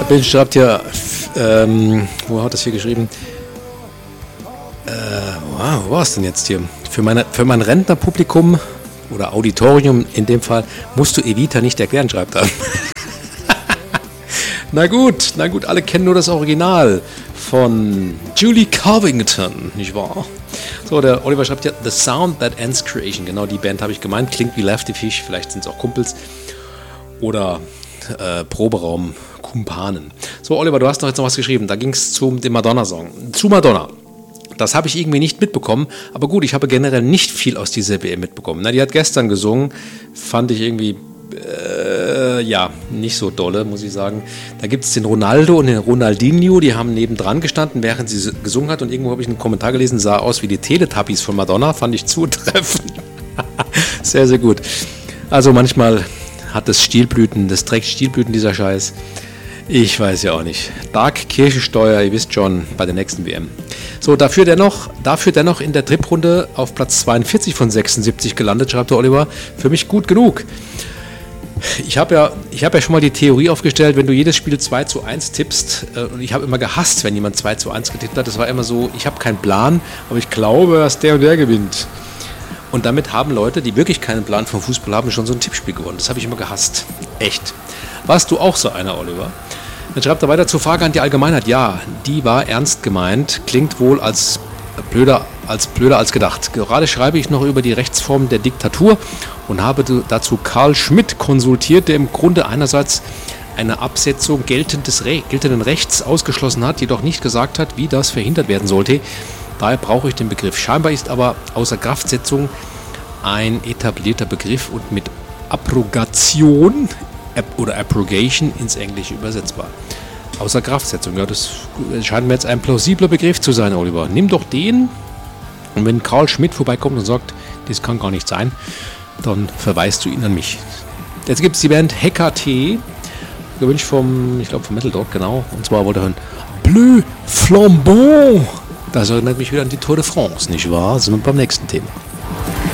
Bill schreibt ja, wo hat das hier geschrieben? Wo war es denn jetzt hier? Für mein Rentnerpublikum oder Auditorium in dem Fall musst du Evita nicht erklären, schreibt er. Na gut, alle kennen nur das Original von Julie Covington, nicht wahr? So, der Oliver schreibt ja, The Sound That Ends Creation, genau die Band habe ich gemeint, klingt wie Lefty Fish, vielleicht sind es auch Kumpels oder Proberaum Kumpanen. So, Oliver, du hast doch jetzt noch was geschrieben, da ging es zu dem Madonna-Song, zu Madonna. Das habe ich irgendwie nicht mitbekommen, aber gut, ich habe generell nicht viel aus dieser WM mitbekommen. Na, die hat gestern gesungen, fand ich irgendwie, nicht so dolle, muss ich sagen. Da gibt es den Ronaldo und den Ronaldinho, die haben nebendran gestanden, während sie gesungen hat und irgendwo habe ich einen Kommentar gelesen, sah aus wie die Teletubbies von Madonna, fand ich zutreffend. Sehr, sehr gut. Also manchmal hat das trägt Stilblüten dieser Scheiß. Ich weiß ja auch nicht. Dark Kirchensteuer, ihr wisst schon, bei der nächsten WM. So, dafür dennoch in der Tripprunde auf Platz 42 von 76 gelandet, schreibt der Oliver. Für mich gut genug. Ich habe ja schon mal die Theorie aufgestellt, wenn du jedes Spiel 2:1 tippst, und ich habe immer gehasst, wenn jemand 2:1 getippt hat, das war immer so, ich habe keinen Plan, aber ich glaube, dass der und der gewinnt. Und damit haben Leute, die wirklich keinen Plan vom Fußball haben, schon so ein Tippspiel gewonnen. Das habe ich immer gehasst. Echt. Warst du auch so einer, Oliver? Dann schreibt er weiter zur Frage an die Allgemeinheit. Ja, die war ernst gemeint, klingt wohl als blöder als gedacht. Gerade schreibe ich noch über die Rechtsform der Diktatur und habe dazu Karl Schmidt konsultiert, der im Grunde einerseits eine Absetzung geltenden Rechts ausgeschlossen hat, jedoch nicht gesagt hat, wie das verhindert werden sollte. Daher brauche ich den Begriff. Scheinbar ist aber außer Kraftsetzung ein etablierter Begriff und mit Abrogation oder Abrogation ins Englische übersetzbar. Außer Kraftsetzung, ja, das scheint mir jetzt ein plausibler Begriff zu sein, Oliver. Nimm doch den und wenn Karl Schmidt vorbeikommt und sagt, das kann gar nicht sein, dann verweist du ihn an mich. Jetzt gibt es die Band Hecate, gewünscht vom Metal Dog, genau. Und zwar wollte er hören Bleu Flambeau. Das erinnert mich wieder an die Tour de France, nicht wahr? Sind wir beim nächsten Thema.